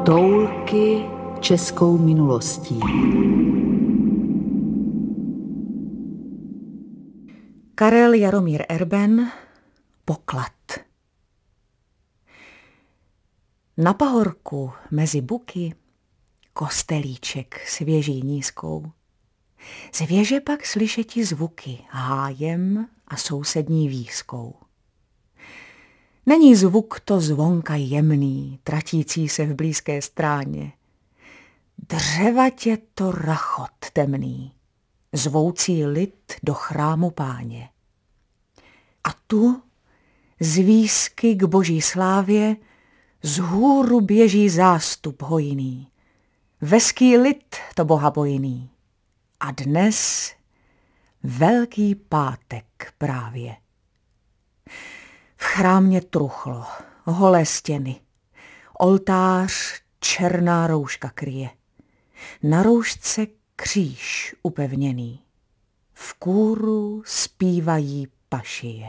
Toulky českou minulostí. Karel Jaromír Erben, Poklad. Na pahorku mezi buky kostelíček s věží nízkou. Z věže pak slyšeti zvuky hájem a sousední výskou. Není zvuk to zvonka jemný, tratící se v blízké stráně. Dřevatě to rachot temný, zvoucí lid do chrámu Páně. A tu z výsky k boží slávě z hůru běží zástup hojný. Veský lid to boha bojný. A dnes Velký pátek právě. V chrámě truchlo, holé stěny, oltář černá rouška kryje. Na roušce kříž upevněný, v kůru zpívají pašie.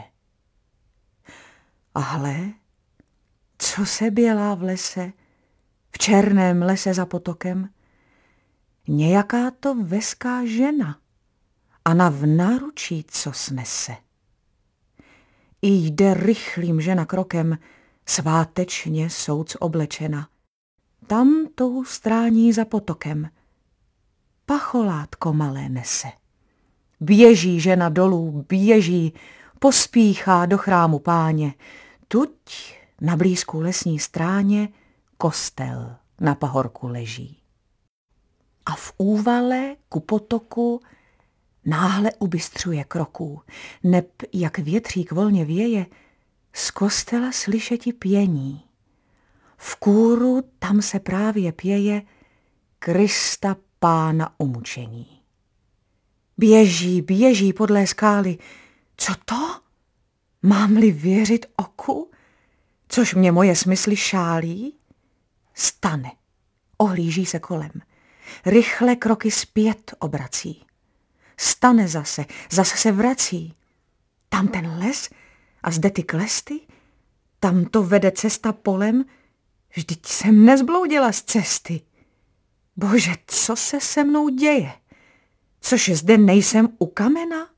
A hle, co se bělá v lese, v černém lese za potokem, nějaká to veská žena a na v náručí co snese. I jde rychlým žena krokem, svátečně souc oblečena. Tam tou strání za potokem pacholátko malé nese. Běží žena dolů, běží, pospíchá do chrámu Páně. Tuď na blízku lesní stráně kostel na pahorku leží. A v úvale ku potoku náhle ubystřuje kroků, neb jak větřík volně věje, z kostela slyšeti pění. V kůru tam se právě pěje Krista Pána umučení. Běží, běží podlé skály. Co to? Mám-li věřit oku? Což mě moje smysly šálí? Stane, ohlíží se kolem. Rychle kroky zpět obrací. Stane zase se vrací. Tam ten les a zde ty klesty? Tam to vede cesta polem? Vždyť jsem nezbloudila z cesty. Bože, co se se mnou děje? Což zde nejsem u kamena?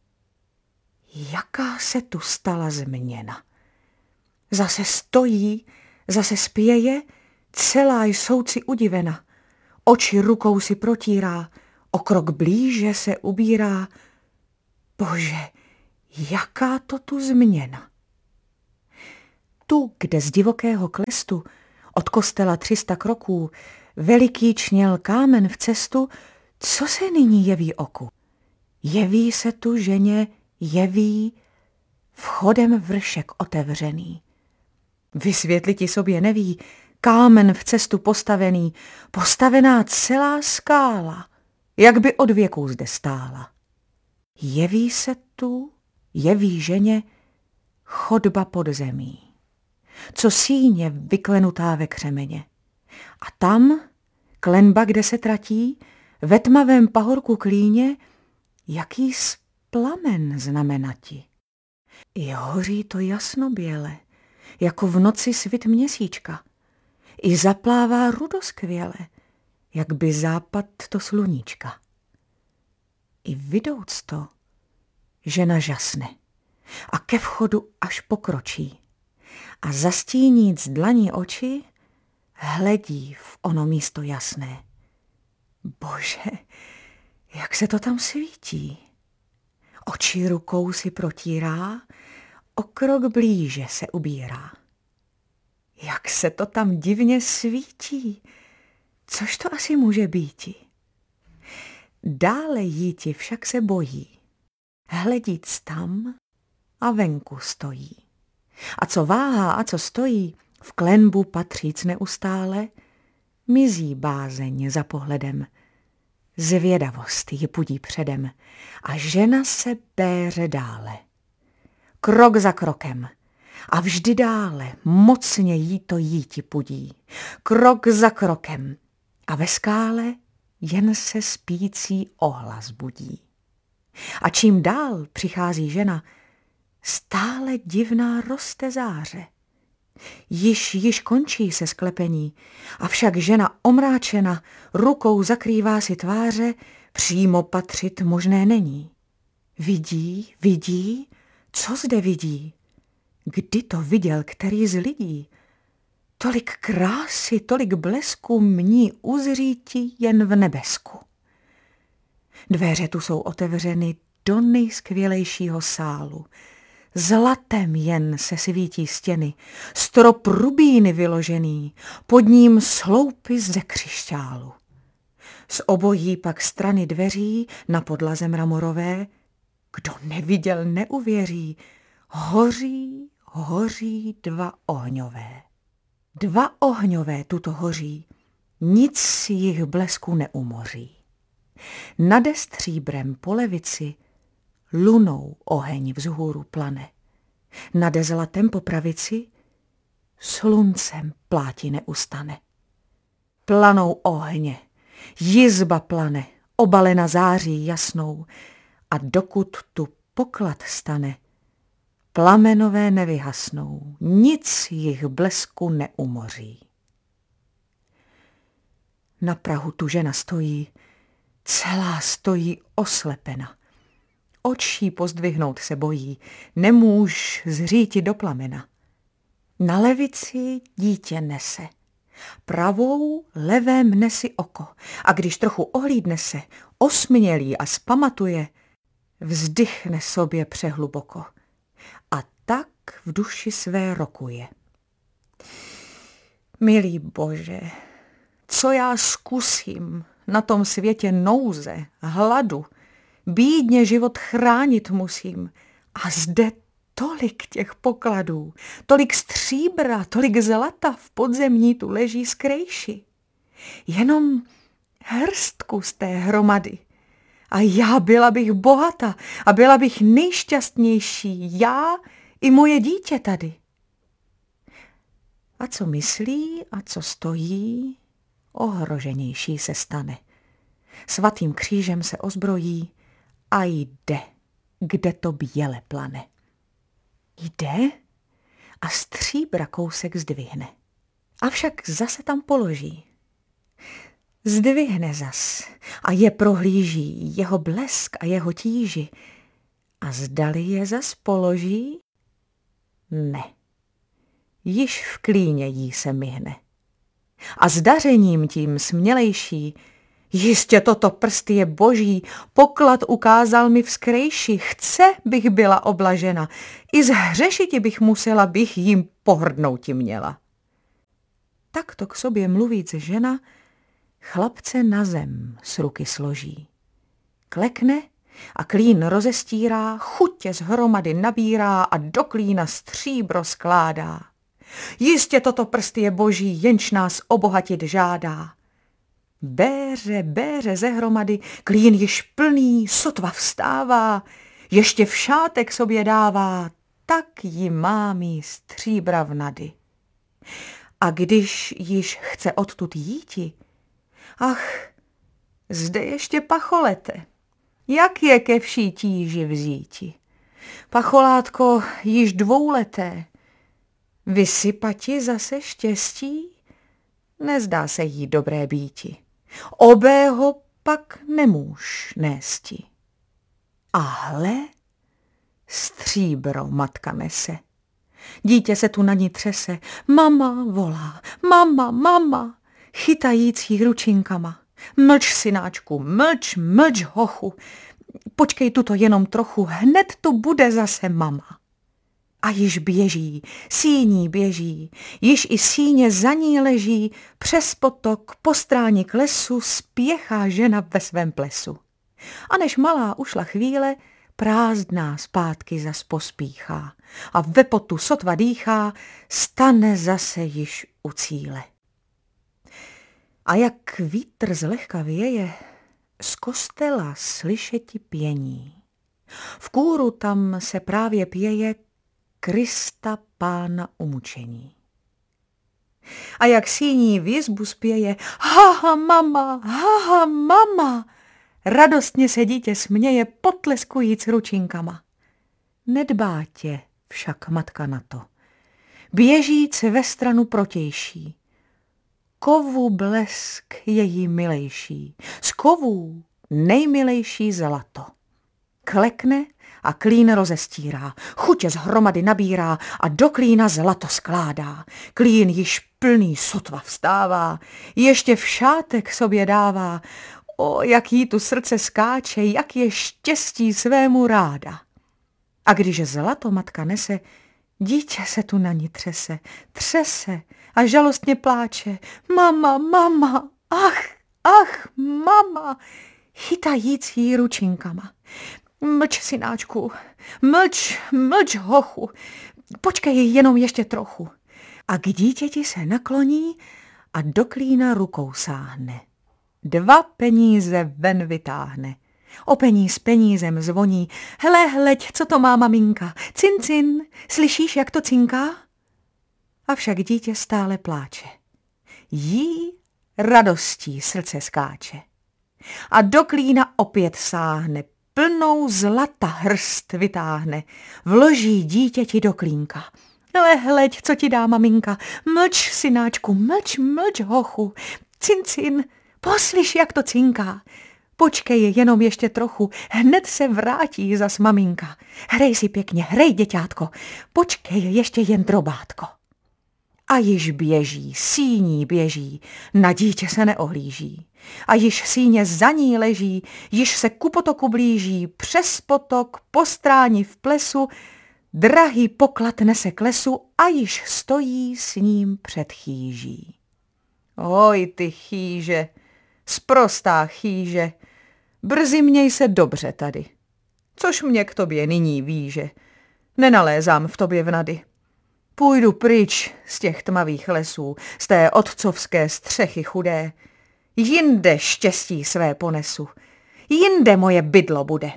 Jaká se tu stala změna? Zase stojí, zase spěje, celá jsouci udivena. Oči rukou si protírá, o krok blíže se ubírá. Bože, jaká to tu změna? Tu, kde z divokého klestu od kostela 300 kroků veliký čněl kámen v cestu, co se nyní jeví oku? Jeví se tu ženě, jeví vchodem vršek otevřený. Vysvětliti sobě neví, kámen v cestu postavený, postavená celá skála, jak by od věků zde stála. Jeví se tu, jeví ženě, chodba pod zemí, co síně vyklenutá ve křemeně. A tam, klenba, kde se tratí, ve tmavém pahorku klíně, jaký plamen znamenati. I hoří to jasnoběle, jako v noci svit měsíčka. I zaplává rudoskvěle, jak by západ to sluníčka. I vidouc to, žena žasne a ke vchodu až pokročí. A zastíníc dlaní oči, hledí v ono místo jasné. Bože, jak se to tam svítí. Oči rukou si protírá, o krok blíže se ubírá. Jak se to tam divně svítí, což to asi může býti. Dále jíti však se bojí, hledíc tam a venku stojí. A co váhá a co stojí, v klenbu patříc neustále, mizí bázeň za pohledem. Zvědavost ji pudí předem a žena se béře dále. Krok za krokem a vždy dále mocně jí to jíti pudí. Krok za krokem a ve skále jen se spící ohlas budí. A čím dál přichází žena, stále divná roste záře. Již končí se sklepení, avšak žena omráčena rukou zakrývá si tváře, přímo patřit možné není. Vidí, co zde vidí? Kdy to viděl který z lidí? Tolik krásy, tolik blesku mní uzříti jen v nebesku. Dveře tu jsou otevřeny do nejskvělejšího sálu. Zlatem jen se svítí stěny, strop rubíny vyložený, pod ním sloupy ze křišťálu. Z obojí pak strany dveří na podlaze mramorové, kdo neviděl, neuvěří, hoří dva ohňové. Dva ohňové tuto hoří, nic jich blesku neumoří. Nade stříbrem po levici lunou oheň vzhůru plane. Nade zlatem po pravici sluncem pláti neustane. Planou ohně, jizba plane, obalena září jasnou, a dokud tu poklad stane, plamenové nevyhasnou, nic jich blesku neumoří. Na prahu tu žena stojí, celá stojí oslepena. Očí pozdvihnout se bojí, nemůž zříti do plamena. Na levici dítě nese, pravou levém nesi oko, a když trochu ohlídne se, osmělý a zpamatuje, vzdychne sobě přehluboko a tak v duši své rokuje. Milý Bože, co já zkusím na tom světě nouze, hladu, bídně život chránit musím, a zde tolik těch pokladů, tolik stříbra, tolik zlata v podzemí tu leží skrejši. Jenom hrstku z té hromady. A já byla bych bohata a byla bych nejšťastnější, já i moje dítě tady. A co myslí a co stojí, ohroženější se stane. Svatým křížem se ozbrojí a jde, kde to běle plane. Jde a stříbra kousek zdvihne. Avšak zase tam položí. Zdvihne zas a je prohlíží jeho blesk a jeho tíži. A zdali je zas položí? Ne. Již v klíně jí se myhne. A s dařením tím smělejší, jistě toto prst je boží, poklad ukázal mi vzkrejši, chce bych byla oblažena, i zhřešiti bych musela, bych jim pohrdnouti měla. Takto k sobě mluvíc žena chlapce na zem s ruky složí. Klekne a klín rozestírá, chutě z hromady nabírá a do klína stříbro skládá. Jistě toto prst je boží, jenž nás obohatit žádá. Béře ze hromady, klín již plný, sotva vstává, ještě v šátek sobě dává, tak jí má mý stříbra vnady. A když již chce odtud jíti, ach, zde ještě pacholete, jak je ke vší tíži vzíti. Pacholátko již dvouleté, vysypati zase štěstí, nezdá se jí dobré býti. Obého pak nemůž nésti. A hle, stříbro matka nese. Dítě se tu na ní třese, mama volá, mama, chytající ručinkama. Mlč, synáčku, mlč, hochu, počkej tuto jenom trochu, hned tu bude zase mama. A již běží, síní běží, již i síně za ní leží, přes potok, po stráni k lesu spěchá žena ve svém plesu. A než malá ušla chvíle, prázdná zpátky zas pospíchá a ve potu sotva dýchá, stane zase již u cíle. A jak vítr zlehka věje, z kostela slyšeti pění. V kůru tam se právě pěje Krista Pána umučení. A jak síní v jizbu zpěje, haha mama, radostně se dítě směje, potleskujíc ručinkama. Nedbá tě však matka na to. běžíc ve stranu protější. Kovu blesk je jí milejší, z kovů nejmilejší zlato. Klekne a klín rozestírá, chutě z hromady nabírá a do klína zlato skládá. Klín již plný sotva vstává, ještě v šátek sobě dává. O, jak jí tu srdce skáče, jak je štěstí svému ráda. A když zlato matka nese, dítě se tu na ní třese a žalostně pláče. Mama, mama, ach, mama, chytajíc jí ručinkama. Mlč, synáčku, mlč, hochu, počkej jenom ještě trochu. A k dítěti se nakloní a do klína rukou sáhne. 2 peníze ven vytáhne. O peníz penízem zvoní. Hele, hleď, co to má maminka. Cin, cin, slyšíš, jak to cinká? Avšak dítě stále pláče. Jí radostí srdce skáče. A do klína opět sáhne, plnou zlata hrst vytáhne, vloží dítěti do klínka. Ale hleď, co ti dá maminka. Mlč, synáčku, mlč, hochu. Cin, cin, poslyš, jak to cinká. Počkej jenom ještě trochu, hned se vrátí zas maminka. Hrej si pěkně, hrej, děťátko, počkej ještě jen drobátko. A již běží, síní běží, na dítě se neohlíží. A již síně za ní leží, již se ku potoku blíží, přes potok, po stráni v plesu, drahý poklad nese k lesu a již stojí s ním před chýží. Oj, ty chýže, sprostá chýže, brzy měj se dobře tady. Což mě k tobě nyní víže, nenalézám v tobě vnady. Půjdu pryč z těch tmavých lesů, z té otcovské střechy chudé. Jinde štěstí své ponesu, jinde moje bydlo bude.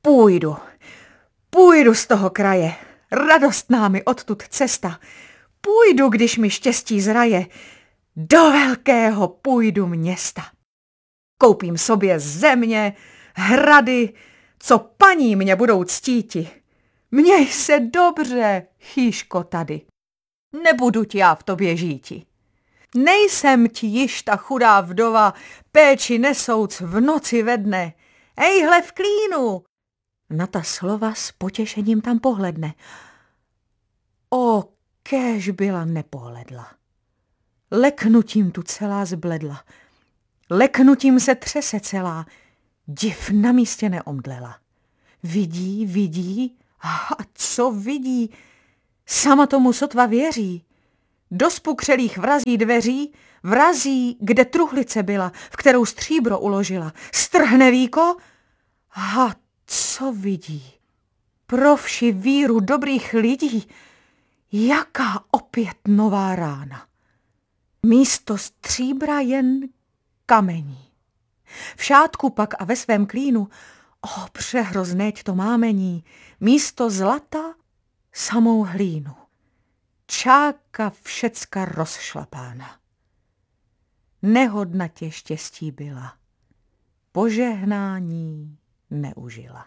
Půjdu z toho kraje, radostná mi odtud cesta. Půjdu, když mi štěstí zraje, do velkého půjdu města. Koupím sobě země, hrady, co paní mě budou ctíti. Měj se dobře, chýško tady. Nebudu ti já v tobě žíti. Nejsem ti již ta chudá vdova, péči nesouc v noci ve dne. Ejhle v klínu. Na ta slova s potěšením tam pohledne. O, kéž byla nepohledla. Leknutím tu celá zbledla. Leknutím se třese celá. Div na místě neomdlela. Vidí, a co vidí? Sama tomu sotva věří. Do spukřelých vrazí dveří, vrazí, kde truhlice byla, v kterou stříbro uložila. Strhne víko a co vidí? Pro vši víru dobrých lidí, jaká opět nová rána. Místo stříbra jen kamení. V šátku pak a ve svém klínu, o přehroznéť to mámení, místo zlata samou hlínu. Čáka všecka rozšlapána. Nehodnatě štěstí byla, požehnání neužila.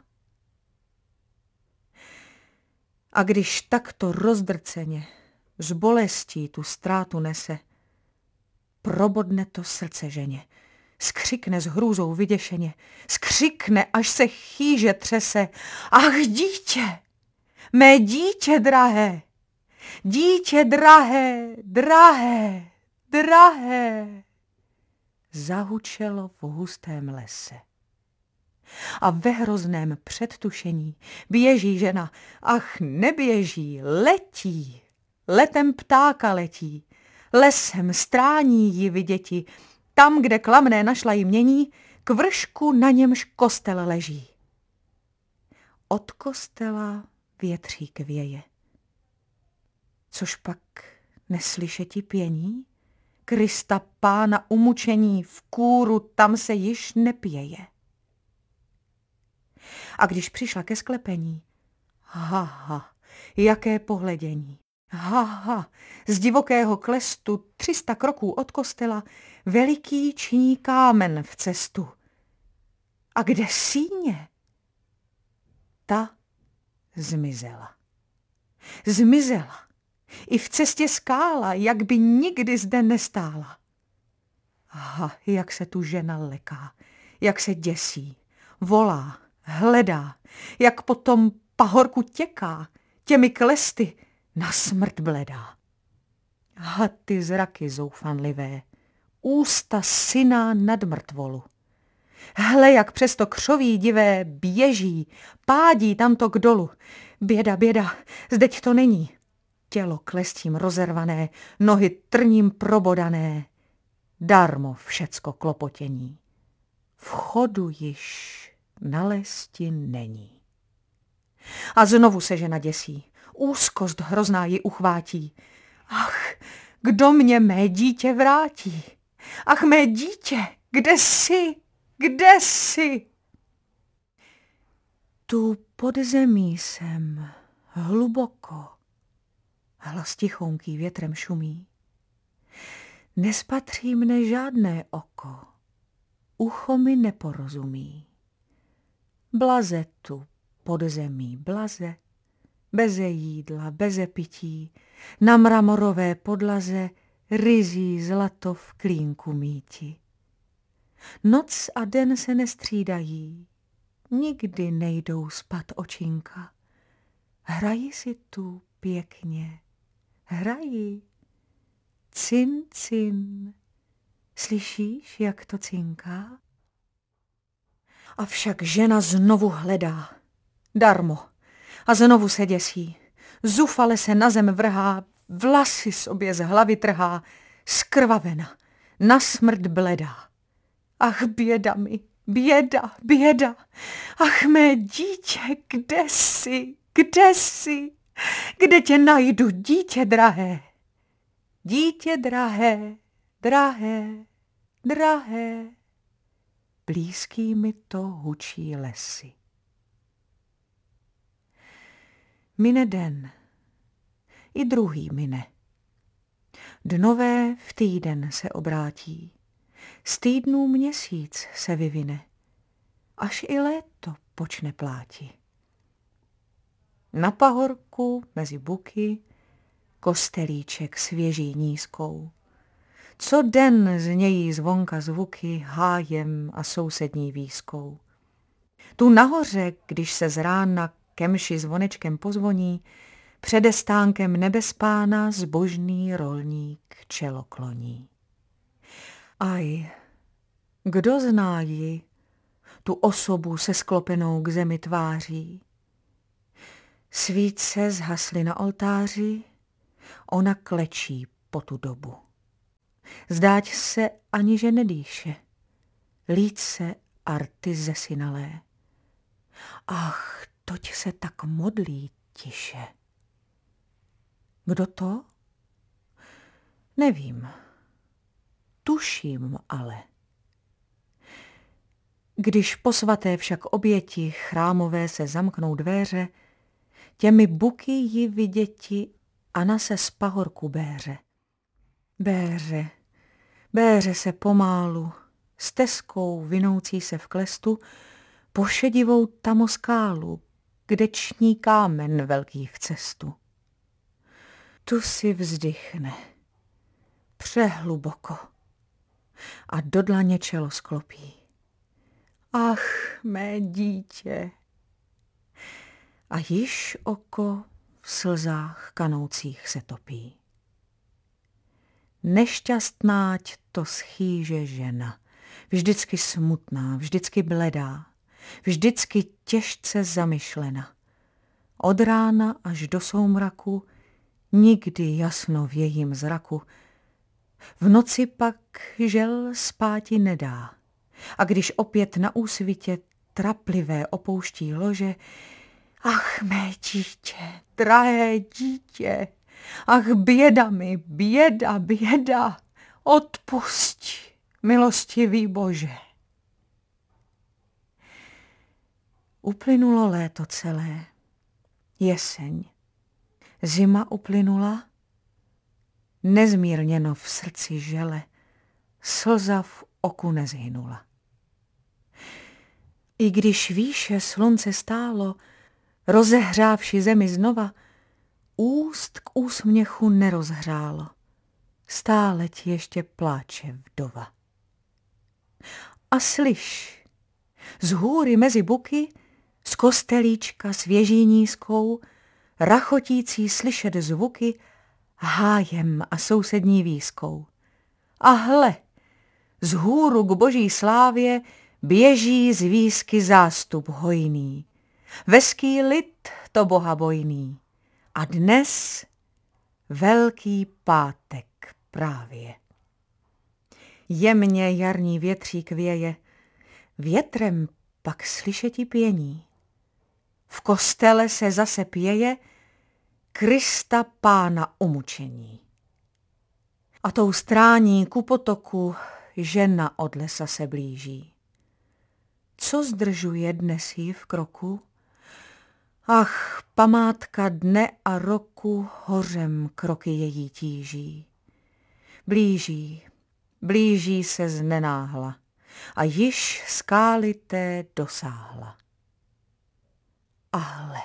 A když takto rozdrceně z bolestí tu ztrátu nese, probodne to srdce ženě, skřikne s hrůzou vyděšeně, skřikne, až se chýže třese. Ach, dítě, mé dítě drahé, dítě drahé, drahé, zahučelo v hustém lese. A ve hrozném předtušení běží žena, ach, neběží, letí, letem ptáka letí, lesem strání ji viděti, tam, kde klamné našla jí mění, k vršku, na němž kostel leží. Od kostela větřík věje. Což pak neslyšeti pění? Krista Pána umučení v kůru tam se již nepěje. A když přišla ke sklepení, jaké pohledění. Z divokého klestu 300 kroků od kostela veliký činí kámen v cestu. A kde síně? Ta zmizela. I v cestě skála, jak by nikdy zde nestála. Aha, jak se tu žena leká, jak se děsí, volá, hledá, jak po tom pahorku těká, těmi klesty na smrt bledá. A ty zraky zoufanlivé, ústa syna nad mrtvolu. Hle, jak přes to křoví divé běží, pádí tamto k dolu. Běda, běda, zdeť to není. Tělo klestím rozervané, nohy trním probodané. Darmo všecko klopotění. Vchodu již na lesti není. A znovu se žena děsí. Úzkost hrozná ji uchvátí. Ach, kdo mě mé dítě vrátí? Ach, mé dítě, kde jsi? Kde jsi? Tu pod zemí jsem, hluboko. Hlas tichounký větrem šumí. Nespatří mne žádné oko, ucho mi neporozumí. Blaze tu pod zemí, blaze, beze jídla, beze pití, na mramorové podlaze ryzí zlato v klínku míti. Noc a den se nestřídají, nikdy nejdou spat očinka. Hrají si tu pěkně, hrají. Cin, cin, slyšíš, jak to cinká? Avšak žena znovu hledá, darmo, a znovu se děsí. Zufale se na zem vrhá, vlasy sobě z hlavy trhá, skrvavena, na smrt bledá. Ach, běda mi, běda, běda, ach, mé dítě, kde jsi, kde jsi, kde tě najdu, dítě drahé? Dítě drahé, drahé, drahé, blízký mi to hučí lesy. Mine den, i druhý mine. Dnové v týden se obrátí, z týdnů měsíc se vyvine, až i léto počne pláti. Na pahorku mezi buky kostelíček svěží nízkou. Co den znějí zvonka zvuky hájem a sousední výskou. Tu nahoře, když se z rána kemši zvonečkem pozvoní, přede stánkem nebespána zbožný rolník čelo kloní. Aj, kdo zná ji, tu osobu se sklopenou k zemi tváří? Svíce zhasly na oltáři, ona klečí po tu dobu. Zdáť se ani že nedýše, líce arty zesinalé. Ach, toť se tak modlí tiše. Kdo to? Nevím. Tuším ale. Když po svaté však oběti chrámové se zamknou dvéře, těmi buky ji viděti Ana se z pahorku béře. Béře, béře se pomálu, stezkou vinoucí se v klestu, po šedivou tamoskálu, kde ční kámen velký v cestu. Tu si vzdychne, přehluboko, a do dlaně čelo sklopí. Ach, mé dítě! A již oko v slzách kanoucích se topí. Nešťastnáť to schýže žena, vždycky smutná, vždycky bledá, vždycky těžce zamyšlena. Od rána až do soumraku, nikdy jasno v jejím zraku. V noci pak žel spáti nedá. A když opět na úsvitě traplivé opouští lože, ach, mé dítě, drahé dítě, ach, běda mi, běda, běda, odpusť, milostivý Bože. Uplynulo léto celé, jeseň, zima uplynula, nezmírněno v srdci žele, slza v oku nezhynula. I když výše slunce stálo, rozehřávši zemi znova, úst k úsměchu nerozhřálo. Stále ti ještě pláče vdova. A slyš, z hůry mezi buky, z kostelíčka s věží nízkou, rachotící slyšet zvuky hájem a sousední výskou. A hle, z hůru k boží slávě běží z výsky zástup hojný. Veský lid to boha bojný. A dnes Velký pátek právě. Jemně jarní větřík věje, větrem pak slyšeti pění. V kostele se zase pěje Krista Pána umučení. A tou strání ku potoku žena od lesa se blíží. Co zdržuje dnes jí v kroku? Ach, památka dne a roku hořem kroky její tíží. Blíží, blíží se znenáhla a již skály té dosáhla. Ale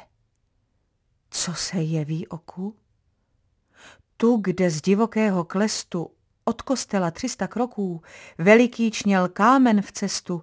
co se jeví oku? Tu, kde z divokého klestu od kostela 300 kroků veliký čněl kámen v cestu,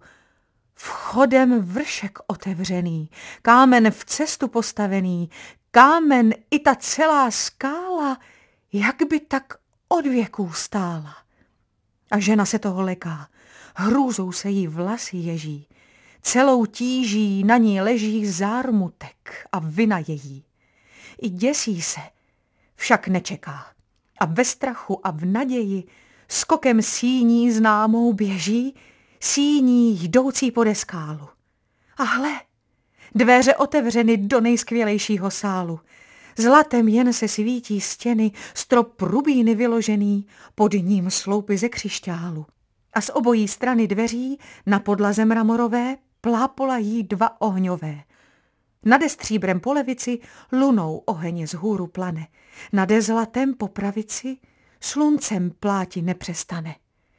vchodem vršek otevřený, kámen v cestu postavený, kámen i ta celá skála, jak by tak od věků stála. A žena se toho leká, hrůzou se jí vlasy ježí, celou tíží na ní leží zármutek a vina její. I děsí se, však nečeká a ve strachu a v naději skokem síní známou běží, síní jdoucí pode skálu. A hle, dveře otevřeny do nejskvělejšího sálu. Zlatem jen se svítí stěny, strop rubíny vyložený, pod ním sloupy ze křišťálu. A z obojí strany dveří na podlaze mramorové plápolají 2 ohňové. Nade stříbrem po levici lunou oheň z hůru plane, nade zlatem po pravici sluncem pláti nepřestane.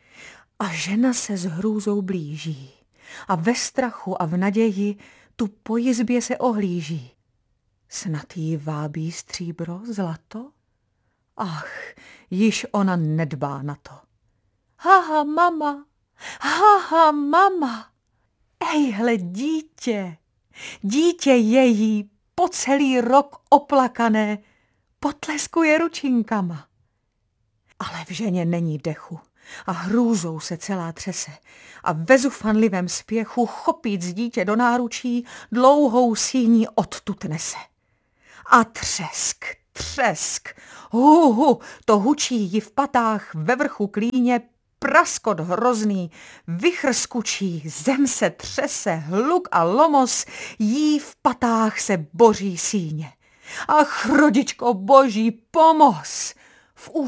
A žena se s hrůzou blíží a ve strachu a v naději tu po jizbě se ohlíží. Snad jí vábí stříbro, zlato? Ach, již ona nedbá na to. Haha, mama, haha, mama, ejhle dítě, dítě její po celý rok oplakané potleskuje ručinkama. Ale v ženě není dechu a hrůzou se celá třese a ve zufanlivém spěchu chopíc dítě do náručí dlouhou síní odtud nese. A třesk, třesk, huhu, to hučí jí v patách ve vrchu klíně, praskot hrozný, vichr skučí, zem se třese, hluk a lomos, jí v patách se boří síně. Ach, rodičko boží, pomoz! V